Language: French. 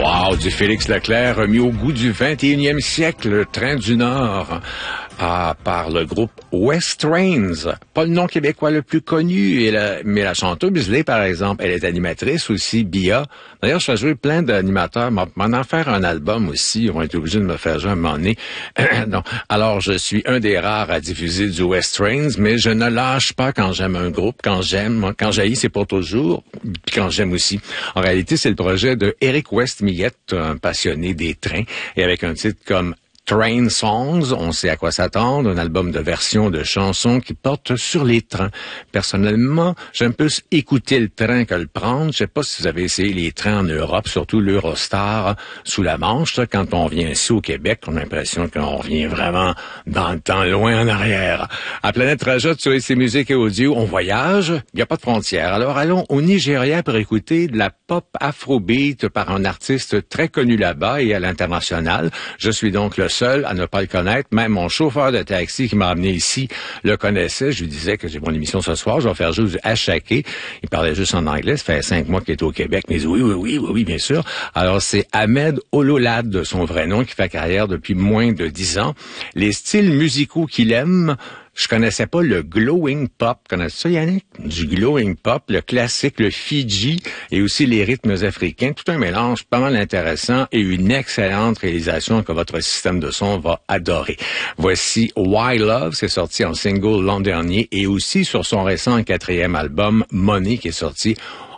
Wow, du Félix Leclerc remis au goût du 21e siècle, le train du Nord, par le groupe West Trains. Pas le nom québécois le plus connu, mais la chanteuse Bisley, par exemple, elle est animatrice aussi, Bia. D'ailleurs, je fais jouer plein d'animateurs, m'en en faire un album aussi, ils vont être obligés de me faire jouer à un moment donné. Donc, alors, je suis un des rares à diffuser du West Trains, mais je ne lâche pas quand j'aime un groupe, quand j'haïs, c'est pour toujours, puis quand j'aime aussi. En réalité, c'est le projet de Eric West-Millette, un passionné des trains, et avec un titre comme Train Songs, on sait à quoi s'attendre, un album de versions de chansons qui portent sur les trains. Personnellement, j'aime plus écouter le train que le prendre. Je sais pas si vous avez essayé les trains en Europe, surtout l'Eurostar sous la Manche. Ça, quand on vient ici au Québec, on a l'impression qu'on revient vraiment dans le temps, loin en arrière. À Planète Rajot, sur ici Musique et Audio, on voyage, il n'y a pas de frontières. Alors allons au Nigeria pour écouter de la pop afrobeat par un artiste très connu là-bas et à l'international. Je suis donc le seul à ne pas le connaître. Même mon chauffeur de taxi qui m'a amené ici le connaissait. Je lui disais que j'ai mon émission ce soir, je vais faire juste du Achaké. Il parlait juste en anglais. Ça fait 5 mois qu'il est au Québec. Mais oui, bien sûr. Alors, c'est Ahmed Ololade, de son vrai nom, qui fait carrière depuis moins de 10 ans. Les styles musicaux qu'il aime, je connaissais pas le glowing pop. Connais-tu ça, Yannick? Du glowing pop, le classique, le Fiji, et aussi les rythmes africains. Tout un mélange pas mal intéressant et une excellente réalisation que votre système de son va adorer. Voici Why Love, c'est sorti en single l'an dernier, et aussi sur son récent 4e album, Money, qui est sorti